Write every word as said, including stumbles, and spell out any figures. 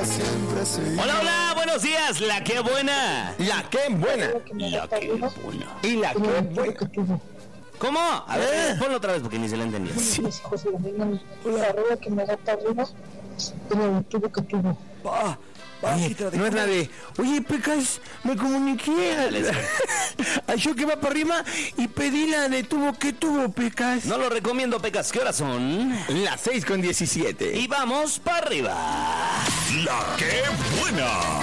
siempre seguir. Hola, hola, buenos días, la que buena. La que buena. La que buena. Y la que buena. ¿Cómo? A ver, eh. ponlo otra vez porque ni se le entendió. Sí. Mis hijos se dominan la rueda que me da para arriba, pero el tubo que tuvo. Ah, oye, no es la de, oye, Pecas, me comuniqué a, a yo que va para arriba y pedí la de tubo que tuvo, Pecas. No lo recomiendo, Pecas. ¿Qué horas son? Las seis con diecisiete. Y vamos para arriba. La que buena.